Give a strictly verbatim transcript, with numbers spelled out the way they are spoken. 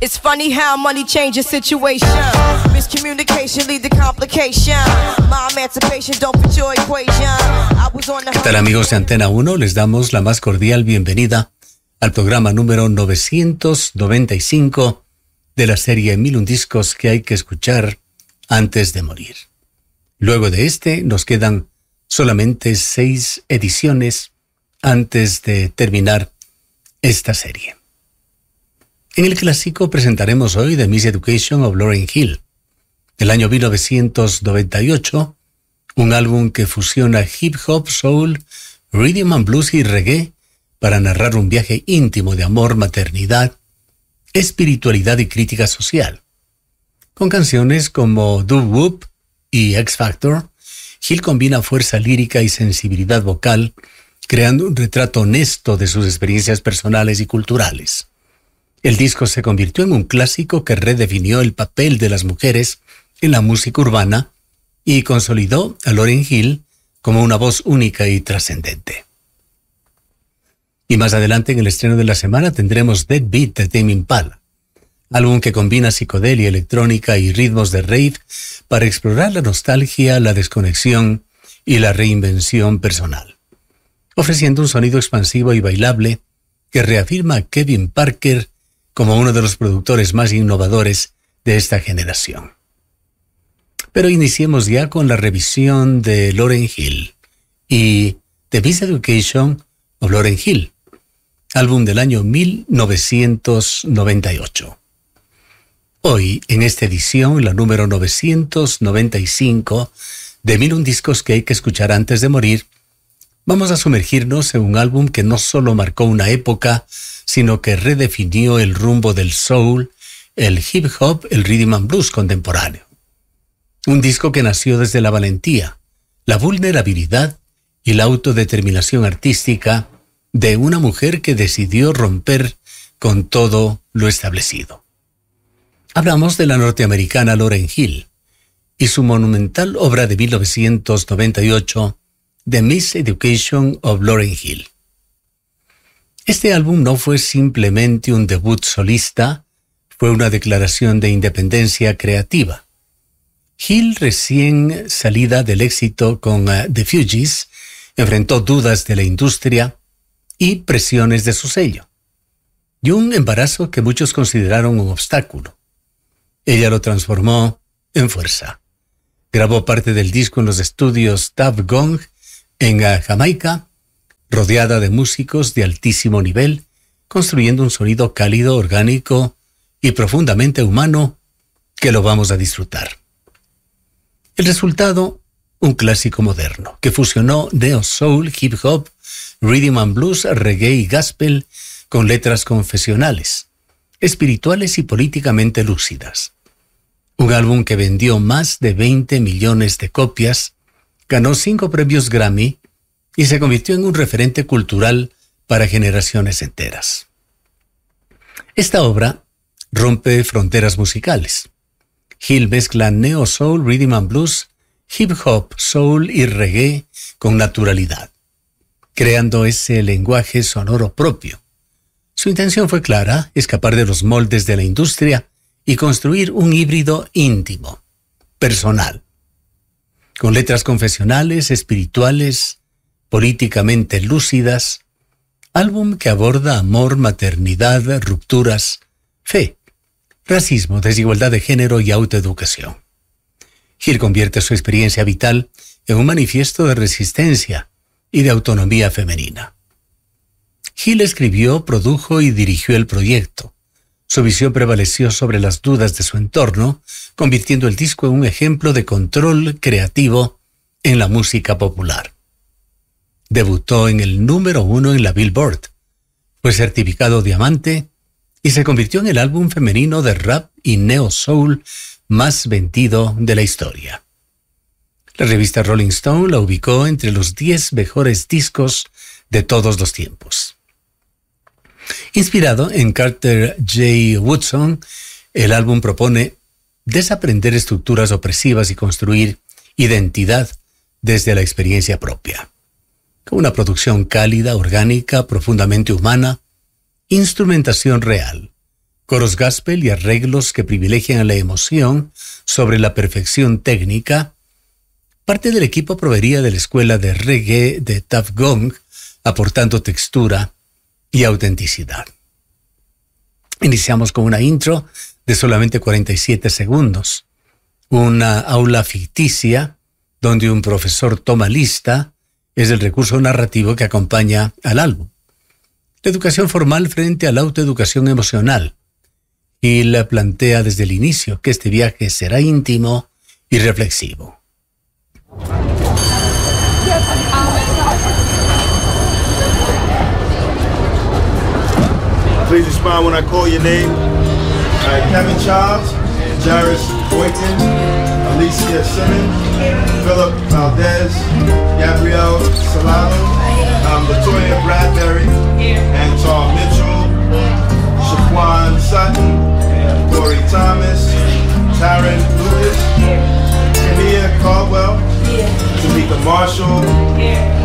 It's funny how money changes situation. Miscommunication lead to complication. My emancipation don't fit your equation. I was on the... ¿Qué tal, amigos de Antena uno? Les damos la más cordial bienvenida al programa número novecientos noventa y cinco de la serie Mil un discos que hay que escuchar antes de morir. Luego de este nos quedan solamente seis ediciones antes de terminar esta serie. En el clásico presentaremos hoy The Miseducation of Lauryn Hill, del año mil novecientos noventa y ocho, un álbum que fusiona hip hop, soul, rhythm and blues y reggae para narrar un viaje íntimo de amor, maternidad, espiritualidad y crítica social. Con canciones como Doo Wop y X Factor, Hill combina fuerza lírica y sensibilidad vocal, creando un retrato honesto de sus experiencias personales y culturales. El disco se convirtió en un clásico que redefinió el papel de las mujeres en la música urbana y consolidó a Lauryn Hill como una voz única y trascendente. Y más adelante en el estreno de la semana tendremos Dead Beat de Tame Impala, álbum que combina psicodelia electrónica y ritmos de rave para explorar la nostalgia, la desconexión y la reinvención personal, ofreciendo un sonido expansivo y bailable que reafirma a Kevin Parker como uno de los productores más innovadores de esta generación. Pero iniciemos ya con la revisión de Lauryn Hill y The Miseducation of Lauryn Hill, álbum del año mil novecientos noventa y ocho. Hoy, en esta edición, la número novecientos noventa y cinco de Mil un discos que hay que escuchar antes de morir, vamos a sumergirnos en un álbum que no solo marcó una época, sino que redefinió el rumbo del soul, el hip hop, el rhythm and blues contemporáneo. Un disco que nació desde la valentía, la vulnerabilidad y la autodeterminación artística de una mujer que decidió romper con todo lo establecido. Hablamos de la norteamericana Lauryn Hill y su monumental obra de mil novecientos noventa y ocho, The Miseducation of Lauryn Hill. Este álbum no fue simplemente un debut solista, fue una declaración de independencia creativa. Hill, recién salida del éxito con uh, The Fugees, enfrentó dudas de la industria y presiones de su sello, y un embarazo que muchos consideraron un obstáculo. Ella lo transformó en fuerza. Grabó parte del disco en los estudios Tuff Gong en uh, Jamaica, rodeada de músicos de altísimo nivel, construyendo un sonido cálido, orgánico y profundamente humano que lo vamos a disfrutar. El resultado, un clásico moderno que fusionó neo soul, hip hop, rhythm and blues, reggae y gospel con letras confesionales, espirituales y políticamente lúcidas. Un álbum que vendió más de veinte millones de copias, ganó cinco premios Grammy y se convirtió en un referente cultural para generaciones enteras. Esta obra rompe fronteras musicales. Hill mezcla neo soul, rhythm and blues, hip hop, soul y reggae con naturalidad, creando ese lenguaje sonoro propio. Su intención fue clara: escapar de los moldes de la industria y construir un híbrido íntimo, personal, con letras confesionales, espirituales, políticamente lúcidas, álbum que aborda amor, maternidad, rupturas, fe, racismo, desigualdad de género y autoeducación. Hill convierte su experiencia vital en un manifiesto de resistencia y de autonomía femenina. Hill escribió, produjo y dirigió el proyecto. Su visión prevaleció sobre las dudas de su entorno, convirtiendo el disco en un ejemplo de control creativo en la música popular. Debutó en el número uno en la Billboard, fue certificado diamante y se convirtió en el álbum femenino de rap y neo soul más vendido de la historia. La revista Rolling Stone la ubicó entre los diez mejores discos de todos los tiempos. Inspirado en Carter J. Woodson, el álbum propone desaprender estructuras opresivas y construir identidad desde la experiencia propia. Con una producción cálida, orgánica, profundamente humana, instrumentación real, coros gospel y arreglos que privilegian la emoción sobre la perfección técnica. Parte del equipo provería de la escuela de reggae de Tuff Gong, aportando textura y autenticidad. Iniciamos con una intro de solamente cuarenta y siete segundos. Una aula ficticia donde un profesor toma lista es el recurso narrativo que acompaña al álbum. La educación formal frente a la autoeducación emocional. Y la plantea desde el inicio que este viaje será íntimo y reflexivo. Please respond when I call your name. Uh, Kevin Charles, Jairus Boykin, Alicia Simmons, Philip Valdez, Gabrielle Solano, um, Latoya Bradbury, Anton Mitchell, Shaquan Sutton, Corey Thomas, Taryn Lucas, Kenia Caldwell, Tamika Marshall,